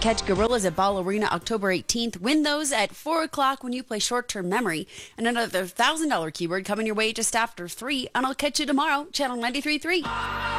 Catch Gorillas at Ball Arena October 18th. Win those at 4 o'clock when you play Short-Term Memory. And another $1,000 keyword coming your way just after 3. And I'll catch you tomorrow, Channel 93.3.